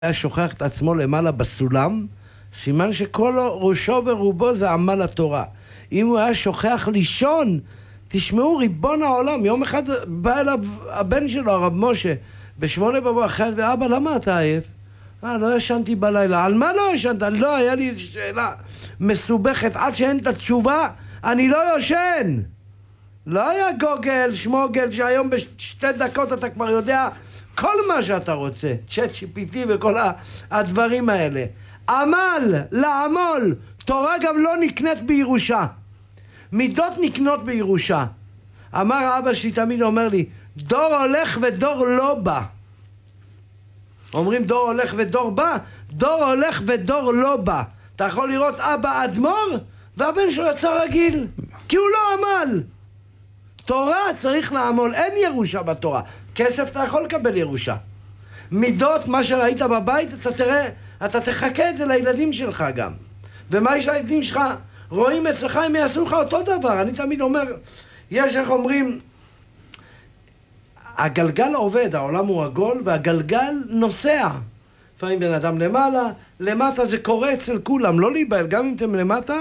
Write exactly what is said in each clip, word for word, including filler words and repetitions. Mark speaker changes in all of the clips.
Speaker 1: היה שוכח את עצמו למעלה בסולם, סימן שכל ראשו ורובו זה עמל התורה. אם הוא היה שוכח לישון, תשמעו, ריבון העולם, יום אחד בא אליו הבן שלו, הרב משה, בשמונה בבוקר, ואבא, למה אתה עייף? אה, לא ישנתי בלילה. על מה לא ישנת? לא, היה לי שאלה מסובכת, עד שאין את התשובה, אני לא יושן. לא היה גוגל, שמוגל, שהיום בשתי דקות אתה כבר יודע כל מה שאתה רוצה, צ'אט ג'י פי טי וכל הדברים האלה. עמל, לעמול, תורה גם לא נקנית בירושה, מידות נקנות בירושה. אמר אבא שלי, תמיד אומר לי, דור הולך ודור לא בא. אומרים דור הולך ודור בא, דור הולך ודור לא בא. אתה יכול לראות אבא אדמו"ר והבן שלו יצא רגיל, כי הוא לא עמל. תורה צריך לעמול, אין ירושה בתורה. כסף אתה יכול לקבל ירושה. מידות, מה שראית בבית, אתה תראה, אתה תחכה את זה לילדים שלך גם. ומה יש לילדים שלך? רואים אצלך, הם יעשו לך אותו דבר. אני תמיד אומר, יש איך אומרים, הגלגל עובד, העולם הוא עגול, והגלגל נוסע. לפעמים בן אדם למעלה, למטה זה קורה אצל כולם, לא להיבהל, גם אם אתם למטה,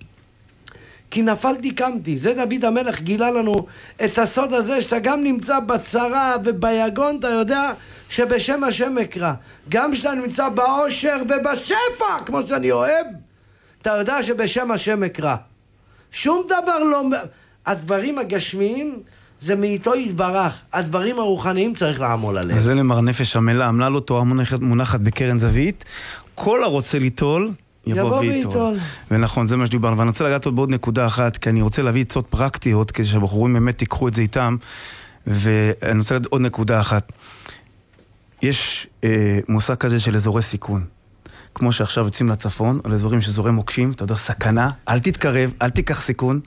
Speaker 1: כי נפלתי קמתי. זה דוד המלך גילה לנו את הסוד הזה, שאתה גם נמצא בצרה וביגון, אתה יודע שבשם השם אקרא. גם כשאתה נמצא באושר ובשפע, כמו שאני אוהב, אתה יודע שבשם השם אקרא. שום דבר לא... הדברים הגשמיים זה מאיתו יתברך. הדברים הרוחניים צריך לעמול עליהם.
Speaker 2: זה למר נפש המלה, עמלה לו תורה מונחת, מונחת בקרן זווית. כל הרוצה ליטול יבוא ויטול. ונכון, זה מה שדיברנו. ואני רוצה לגעת עוד בעוד נקודה אחת, כי אני רוצה להביא עצות פרקטיות, כדי שהבחורים באמת תיקחו את זה איתם. ואני רוצה להגיד עוד נקודה אחת. יש אה, מושג כזה של אזורי סיכון. כמו שעכשיו יוצאים לצפון, על אזורים שזורי מוקשים, אתה יודע, סכנה, אל תתקרב, אל תיקח סיכון.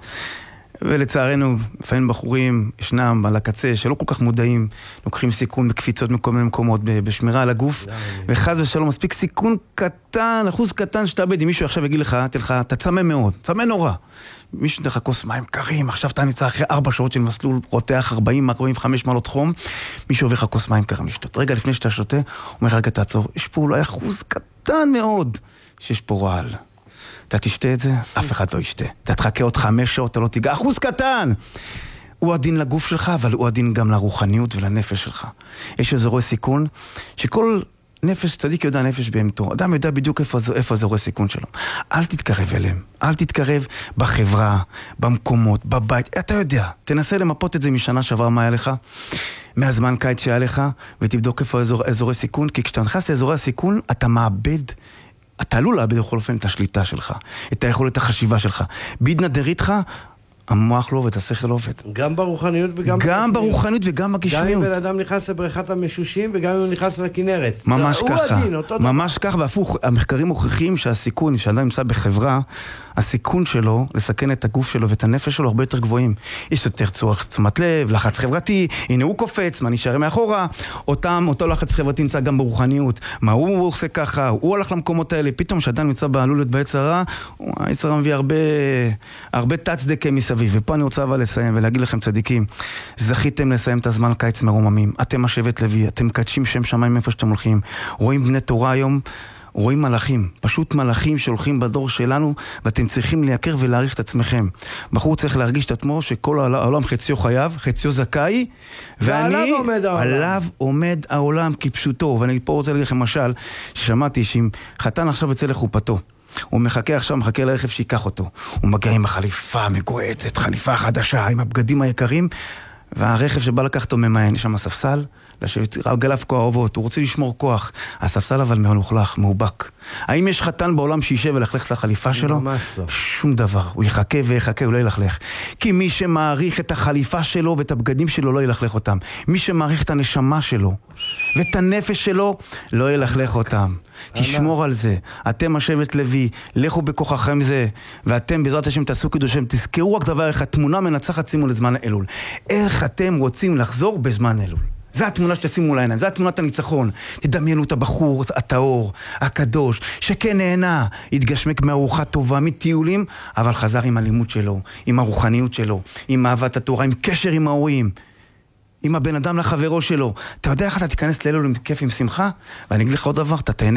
Speaker 2: ולצערנו, לפעמים בחורים ישנם על הקצה שלא כל כך מודעים, לוקחים סיכון בקפיצות מכל מיני מקומות, בשמירה על הגוף, וחז ושלום, מספיק סיכון קטן, אחוז קטן שתאבד, אם מישהו עכשיו יגיד לך, תלך, אתה צמא מאוד, צמא נורא. מישהו נתן לך כוס מים קרים, עכשיו אתה נמצא אחרי ארבע שעות של מסלול רותח ארבעים ארבעים וחמש מעלות חום, מישהו עובר לך כוס מים קרים לשתות. רגע לפני שאתה שותה, הוא אומר, רגע תעצור, יש פה אולי אחוז קטן מאוד שיש פה רעל. אתה תשתה את זה, אף אחד לא ישתה. אתה תחכה עוד חמש שעות, אתה לא תיגע. אחוז קטן! הוא הדין לגוף שלך, אבל הוא הדין גם לרוחניות ולנפש שלך. יש אזורי סיכון, שכל נפש צדיק יודע נפש בהמתו. אדם יודע בדיוק איפה, איפה אזורי סיכון שלו. אל תתקרב אליהם. אל תתקרב בחברה, במקומות, בבית. אתה יודע, תנסה למפות את זה משנה שעברה מה היה לך, מהזמן קיץ שהיה לך, ותבדוק איפה אזור, אזורי סיכון, כי כשאתה נכנס לאזורי הסיכון, אתה מאבד אתה עלול לאבד בכל אופן את השליטה שלך, את היכולת החשיבה שלך. בידנא דריתחא, המוח לא עובד, השכל לא עובד.
Speaker 1: גם ברוחניות וגם...
Speaker 2: גם ברוחניות וגם בגשמיות.
Speaker 1: גם אם בן אדם נכנס לבריכת המשושים וגם אם הוא נכנס לכנרת.
Speaker 2: ממש ככה. ממש ככה, והפוך, המחקרים מוכיחים שהסיכון, שאדם נמצא בחברה, הסיכון שלו לסכן את הגוף שלו ואת הנפש שלו הרבה יותר גבוהים. יש יותר צורך תשומת לב, לחץ חברתי, הנה הוא קופץ, מה נשאר מאחורה, אותם, אותו לחץ חברתי נמצא גם ברוחניות. מה הוא עושה ככה, הוא הולך למקומות האלה, פתאום שאדם נמצא בעלולת בעץ הרע, העץ הרע מביא הרבה, הרבה תצדקה מסביב. ופה אני רוצה אבל לסיים ולהגיד לכם צדיקים, זכיתם לסיים את הזמן קיץ מרוממים, אתם השבט לוי, אתם קדשים שם שמיים איפה שאתם הולכים, רואים בני תורה היום, רואים מלאכים, פשוט מלאכים שהולכים בדור שלנו, ואתם צריכים לייקר ולהעריך את עצמכם. בחור צריך להרגיש את עצמו שכל העולם חציו חייב, חציו זכאי, ואני,
Speaker 1: עומד
Speaker 2: עליו עומד העולם כפשוטו. ואני פה רוצה להגיד לכם משל, ששמעתי שאם חתן עכשיו יצא לחופתו, הוא מחכה עכשיו, מחכה לרכב שיקח אותו. הוא מגיע עם החליפה המגועצת, חליפה חדשה, עם הבגדים היקרים, והרכב שבא לקח אותו ממען, יש שם ספסל, לשבת, גלף כוח אוהבות, הוא רוצה לשמור כוח. הספסל אבל מלוכלך, מאובק. האם יש חתן בעולם שישב ולכלך את החליפה שלו? שום דבר. הוא יחכה ויחכה, הוא לא ילכלך. כי מי שמעריך את החליפה שלו ואת הבגדים שלו לא ילכלך אותם. מי שמעריך את הנשמה שלו ואת הנפש שלו לא ילכלך אותם. תשמור על זה. אתם השבט לוי, לכו בכוחכם זה, ואתם בעזרת השם תעשו קדושם. תזכרו רק דבר אחד, תמונה מנצחת, שימו לזמן אלול. איך אתם רוצים לחזור בזמן אלול? זה התמונה שתשימו לעיניים, זה התמונת הניצחון. תדמיינו את הבחור, הטהור, הקדוש, שכן נהנה, התגשמק מארוחה טובה, מטיולים, אבל חזר עם הלימוד שלו, עם הרוחניות שלו, עם אהבת התורה, עם קשר עם ההורים. עם הבן אדם לחברו שלו. אתה יודע איך אתה תיכנס לאלו עם כיף עם שמחה? ואני אגיד לך עוד דבר, אתה תהנה